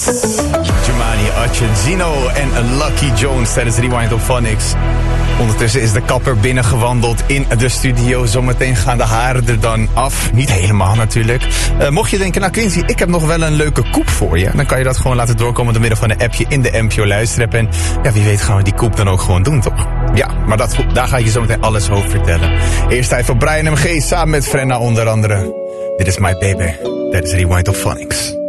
Giovanni Acenzino en Lucky Jones tijdens Rewind op Phonics. Ondertussen is de kapper binnengewandeld in de studio. Zometeen gaan de haren er dan af. Niet helemaal natuurlijk. Mocht je denken, nou Quincy, ik heb nog wel een leuke koep voor je. Dan kan je dat gewoon laten doorkomen door middel van een appje in de NPO Luisterapp. En ja, wie weet gaan we die koep dan ook gewoon doen, toch? Ja, maar daar ga ik je zometeen alles over vertellen. Eerst tijd voor Brian MG samen met Frenna onder andere. Dit is My Baby. Dat is Rewind op Phonics.